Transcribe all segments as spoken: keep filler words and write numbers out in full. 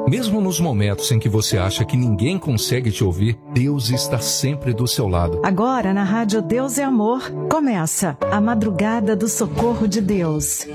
Mesmo nos momentos em que você acha que ninguém consegue te ouvir, Deus está sempre do seu lado. Agora, na Rádio Deus é Amor, começa a Madrugada do Socorro de Deus.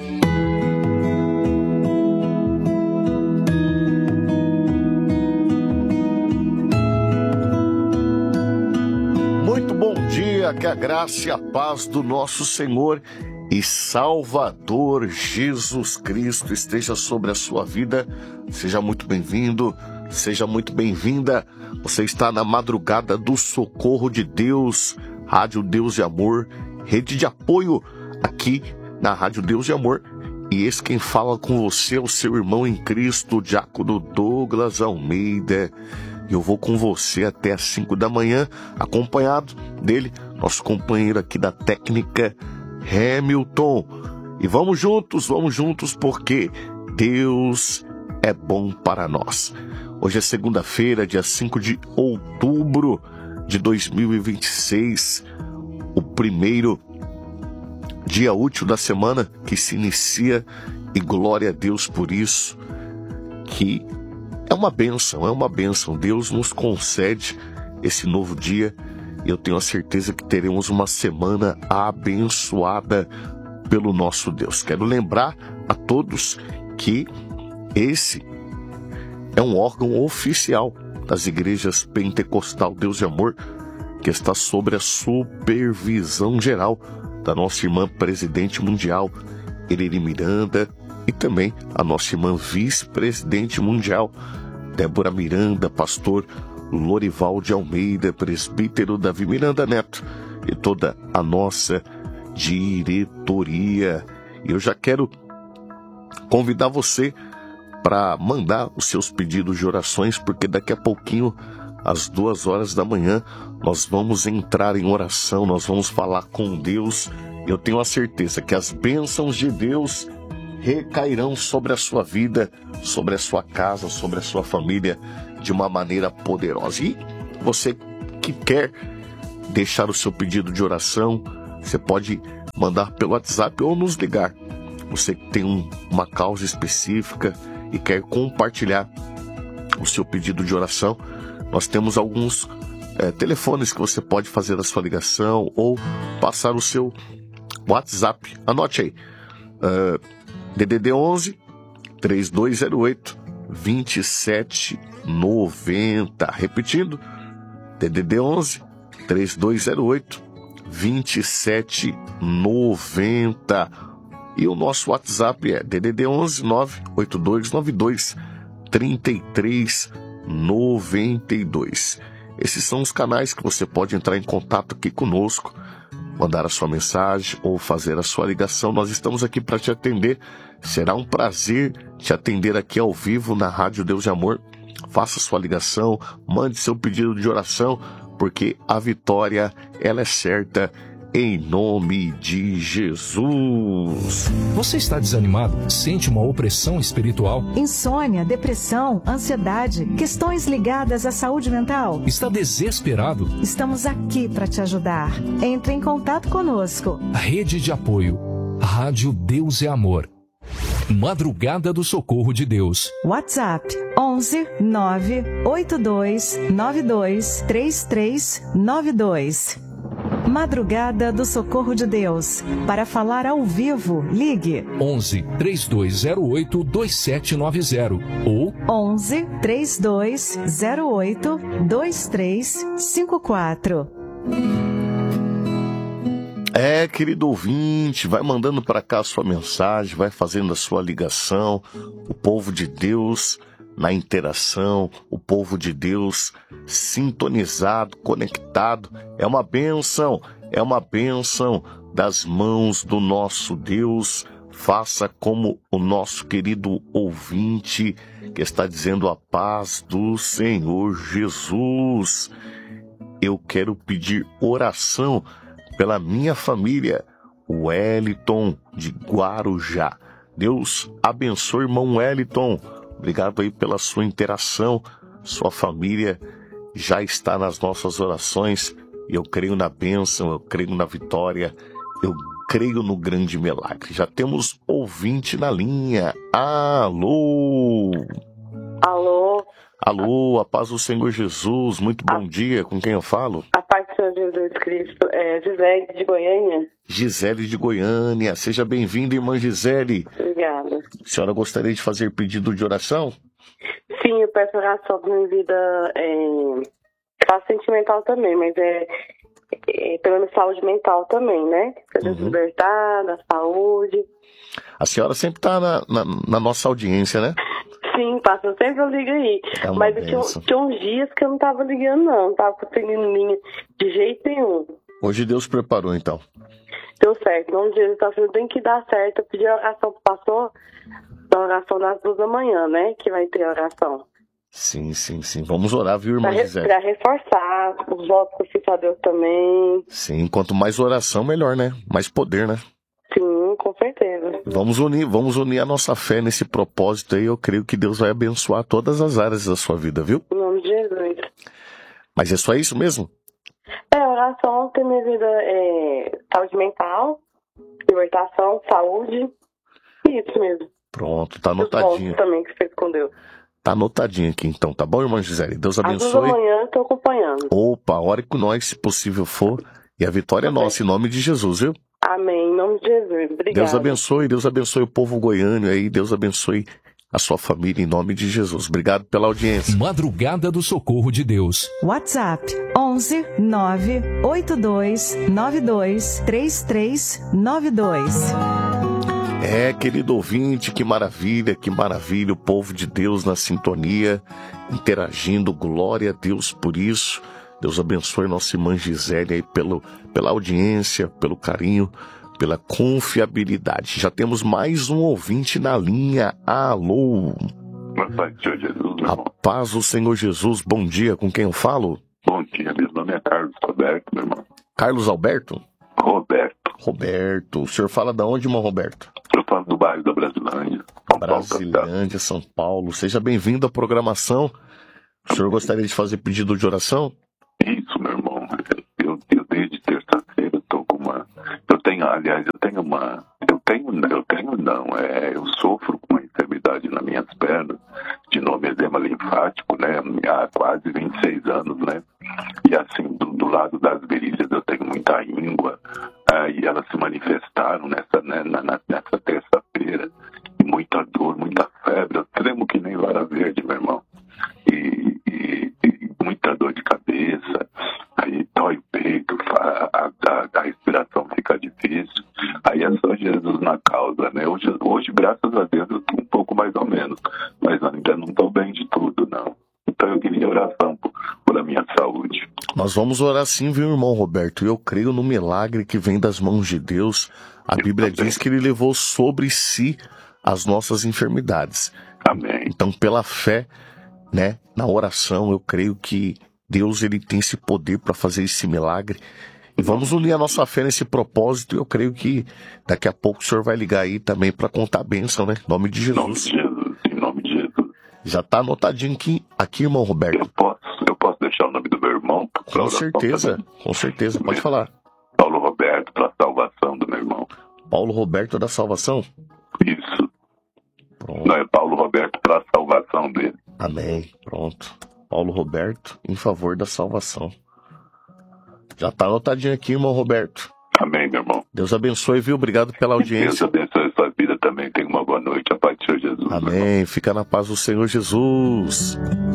Muito bom dia, que a graça e a paz do nosso Senhor e Salvador Jesus Cristo esteja sobre a sua vida. Seja muito bem-vindo, seja muito bem-vinda. Você está na Madrugada do Socorro de Deus, Rádio Deus e Amor, rede de apoio aqui na Rádio Deus e Amor. E esse quem fala com você é o seu irmão em Cristo, o diácono Douglas Almeida. Eu vou com você até às cinco da manhã, acompanhado dele, nosso companheiro aqui da técnica, Hamilton. E vamos juntos, vamos juntos, porque Deus é bom para nós. Hoje é segunda-feira, dia cinco de outubro de dois mil e vinte e seis, o primeiro dia útil da semana que se inicia, e glória a Deus por isso, que é uma bênção, é uma bênção. Deus nos concede esse novo dia e eu tenho a certeza que teremos uma semana abençoada pelo nosso Deus. Quero lembrar a todos que esse é um órgão oficial das igrejas Pentecostal Deus e Amor, que está sob a supervisão geral da nossa irmã presidente mundial, Irene Miranda, e também a nossa irmã vice-presidente mundial, Débora Miranda, pastor Lorival de Almeida, presbítero Davi Miranda Neto, e toda a nossa diretoria. E eu já quero convidar você para mandar os seus pedidos de orações, porque daqui a pouquinho, às duas horas da manhã, nós vamos entrar em oração, nós vamos falar com Deus. Eu tenho a certeza que as bênçãos de Deus recairão sobre a sua vida, sobre a sua casa, sobre a sua família, de uma maneira poderosa. E você que quer deixar o seu pedido de oração, você pode mandar pelo WhatsApp ou nos ligar. Você que tem um, uma causa específica e quer compartilhar o seu pedido de oração, nós temos alguns é, telefones que você pode fazer a sua ligação ou passar o seu WhatsApp. Anote aí, uh, D D D onze, três dois zero oito, dois sete nove zero. Repetindo, D D D onze, três dois zero oito, dois sete nove zero. E o nosso WhatsApp é D D D onze, nove oito dois nove dois, três três nove dois. Esses são os canais que você pode entrar em contato aqui conosco, mandar a sua mensagem ou fazer a sua ligação. Nós estamos aqui para te atender. Será um prazer te atender aqui ao vivo na Rádio Deus e Amor. Faça sua ligação, mande seu pedido de oração, porque a vitória, ela é certa, em nome de Jesus. Você está desanimado? Sente uma opressão espiritual? Insônia, depressão, ansiedade, questões ligadas à saúde mental? Está desesperado? Estamos aqui para te ajudar. Entre em contato conosco. Rede de apoio, Rádio Deus é Amor. Madrugada do Socorro de Deus. WhatsApp onze nove oito dois nove dois três três nove dois. Madrugada do Socorro de Deus. Para falar ao vivo, ligue onze, três dois zero oito, dois sete nove zero ou onze, três dois zero oito, dois três cinco quatro. É, querido ouvinte, vai mandando para cá a sua mensagem, vai fazendo a sua ligação. O povo de Deus na interação, o povo de Deus sintonizado, conectado. É uma bênção, é uma bênção das mãos do nosso Deus. Faça como o nosso querido ouvinte que está dizendo a paz do Senhor Jesus. Eu quero pedir oração pela minha família, o Wellington de Guarujá. Deus abençoe, irmão Wellington. Obrigado aí pela sua interação. Sua família já está nas nossas orações. Eu creio na bênção, eu creio na vitória, eu creio no grande milagre. Já temos ouvinte na linha. Alô! Alô? Alô, a paz do Senhor Jesus, muito bom a... dia, com quem eu falo? A paz do Senhor Jesus Cristo, é Gisele de Goiânia. Gisele de Goiânia, seja bem-vinda, irmã Gisele. Obrigada. A senhora gostaria de fazer pedido de oração? Sim, eu peço oração para minha vida, é, classe sentimental também, mas é, é pela minha saúde mental também, né? Pra Deus uhum. libertar, da saúde. A senhora sempre está na, na, na nossa audiência, né? Sim, passa, sempre eu ligo aí. É mas tinha, tinha uns dias que eu não tava ligando, não. Não tava conseguindo linha de jeito nenhum. Hoje Deus preparou, então. Deu certo. Não, Jesus tá falando, tem que dar certo. Eu pedi a oração pro pastor, da oração das duas da manhã, né? Que vai ter oração. Sim, sim, sim. Vamos orar, viu, irmã pra, Gisele? Pra reforçar os votos que eu fiz a Deus também. Sim, quanto mais oração, melhor, né? Mais poder, né? Sim, com certeza. Vamos unir, vamos unir a nossa fé nesse propósito aí. Eu creio que Deus vai abençoar todas as áreas da sua vida, viu? Em nome de Jesus. Mas é só isso mesmo? É, oração tem minha vida é, saúde mental, libertação, saúde. Isso mesmo. Pronto, tá anotadinho. Também que você escondeu. Tá anotadinho aqui então, tá bom, irmã Gisele? Deus abençoe. Às duas da manhã eu tô acompanhando. Opa, a hora que nós, se possível for, e a vitória é nossa, em nome de Jesus, viu? Amém, em nome de Jesus. Obrigada. Deus abençoe, Deus abençoe o povo goiano aí, Deus abençoe a sua família em nome de Jesus. Obrigado pela audiência. Madrugada do Socorro de Deus. WhatsApp onze nove oito dois nove dois três três nove dois. É, querido ouvinte, que maravilha, que maravilha, o povo de Deus na sintonia, interagindo, glória a Deus por isso. Deus abençoe nossa irmã Gisele aí pelo, pela audiência, pelo carinho, pela confiabilidade. Já temos mais um ouvinte na linha. Alô? A paz do Senhor Jesus, meu irmão. A paz do Senhor Jesus, bom dia, com quem eu falo? Bom dia, meu nome é Carlos Roberto, meu irmão. Carlos Alberto? Roberto. Roberto, o senhor fala de onde, irmão Roberto? Eu falo do bairro da Brasilândia. São Brasilândia, São Paulo. Seja bem-vindo à programação. O senhor gostaria de fazer pedido de oração? Isso, meu irmão. Eu, eu desde terça-feira eu tô com uma... Eu tenho, aliás, eu tenho uma... Eu tenho, eu tenho não, é... Eu sofro com uma enfermidade nas minhas pernas, de nome edema linfático, né? Há quase vinte e seis anos, né? E assim, do, do lado das virilhas eu tenho muita íngua. É, e elas se manifestaram nessa, né, na, nessa terça-feira. E muita dor, muita febre. Eu tremo que nem vara verde, meu irmão. E, e, e muita dor de cabeça. Aí dói o peito, a, a, a respiração fica difícil. Aí é só Jesus na causa, né? Hoje, hoje, graças a Deus, eu tô um pouco mais ou menos. Mas ainda não tô bem de tudo, não. Então eu queria oração por, por a minha saúde. Nós vamos orar sim, viu, irmão Roberto? Eu creio no milagre que vem das mãos de Deus. A Bíblia diz que ele levou sobre si as nossas enfermidades. Amém. Então, pela fé, né, na oração, eu creio que Deus ele tem esse poder para fazer esse milagre. E vamos unir a nossa fé nesse propósito. Eu creio que daqui a pouco o senhor vai ligar aí também para contar a bênção, né? Em nome de Jesus. Em nome de Jesus, em nome de Jesus. Já tá anotadinho aqui, aqui, irmão Roberto. Eu posso, eu posso deixar o nome do meu irmão? Com certeza, com certeza. Pode falar. Paulo Roberto, para a salvação do meu irmão. Paulo Roberto da salvação? Isso. Pronto. Não, é Paulo Roberto para a salvação dele. Amém. Pronto. Paulo Roberto em favor da salvação. Já tá anotadinho aqui, irmão Roberto. Amém, meu irmão. Deus abençoe, viu? Obrigado pela audiência. Deus abençoe a sua vida também. Tenha uma boa noite. A paz do Senhor Jesus. Amém. Fica na paz do Senhor Jesus.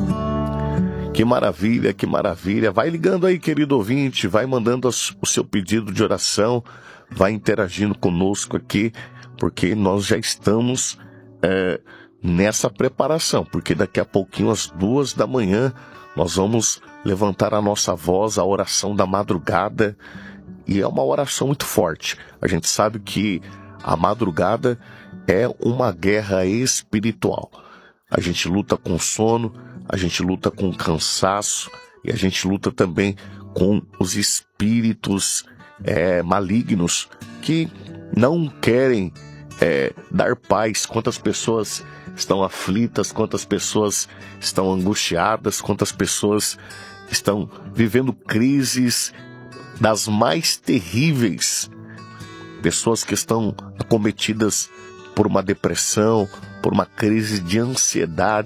Que maravilha, que maravilha. Vai ligando aí, querido ouvinte. Vai mandando o seu pedido de oração. Vai interagindo conosco aqui. Porque nós já estamos é, nessa preparação. Porque daqui a pouquinho, às duas da manhã, nós vamos levantar a nossa voz, a oração da madrugada. E é uma oração muito forte. A gente sabe que a madrugada é uma guerra espiritual. A gente luta com sono, a gente luta com cansaço e a gente luta também com os espíritos é, malignos que não querem é, dar paz. Quantas pessoas estão aflitas, quantas pessoas estão angustiadas, quantas pessoas estão vivendo crises das mais terríveis, pessoas que estão acometidas por uma depressão, por uma crise de ansiedade,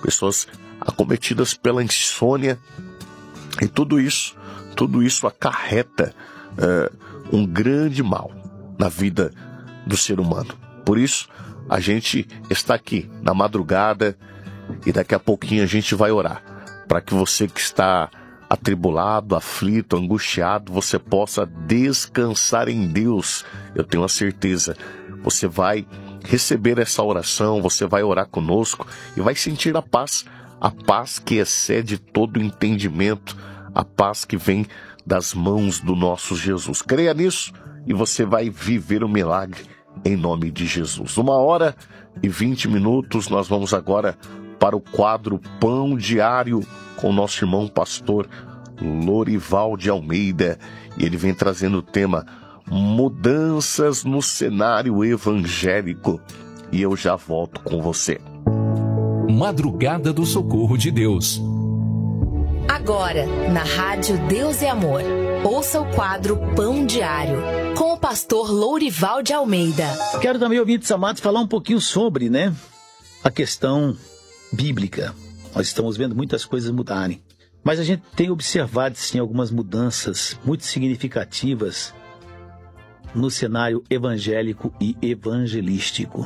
pessoas acometidas pela insônia, e tudo isso, tudo isso acarreta uh, um grande mal na vida do ser humano. Por isso, a gente está aqui na madrugada e daqui a pouquinho a gente vai orar para que você que está atribulado, aflito, angustiado, você possa descansar em Deus. Eu tenho a certeza, você vai receber essa oração, você vai orar conosco e vai sentir a paz, a paz que excede todo entendimento, a paz que vem das mãos do nosso Jesus. Creia nisso e você vai viver o milagre em nome de Jesus. Uma hora e vinte minutos, nós vamos agora para o quadro Pão Diário com o nosso irmão pastor Lorival de Almeida, e ele vem trazendo o tema Mudanças no Cenário Evangélico, e eu já volto com você. Madrugada do Socorro de Deus. Agora, na Rádio Deus é Amor, ouça o quadro Pão Diário, com o pastor Lourival de Almeida. Quero também, ouvintes amados, falar um pouquinho sobre, né, a questão bíblica. Nós estamos vendo muitas coisas mudarem, mas a gente tem observado, sim, algumas mudanças muito significativas no cenário evangélico e evangelístico.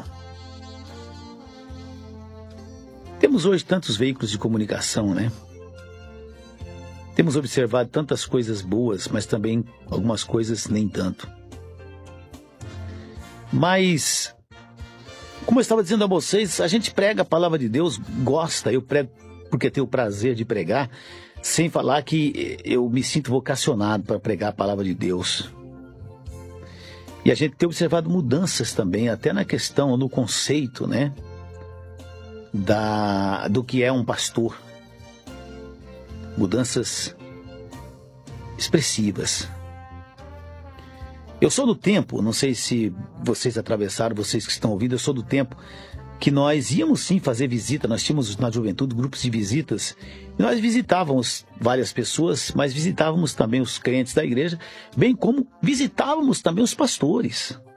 Temos hoje tantos veículos de comunicação, né? Temos observado tantas coisas boas, mas também algumas coisas nem tanto. Mas, como eu estava dizendo a vocês, a gente prega a palavra de Deus, gosta, eu prego porque tenho o prazer de pregar, sem falar que eu me sinto vocacionado para pregar a palavra de Deus. E a gente tem observado mudanças também, até na questão, no conceito, né, da, do que é um pastor. Mudanças expressivas. Eu sou do tempo, não sei se vocês atravessaram, vocês que estão ouvindo, eu sou do tempo que nós íamos sim fazer visita, nós tínhamos na juventude grupos de visitas, e nós visitávamos várias pessoas, mas visitávamos também os crentes da igreja, bem como visitávamos também os pastores.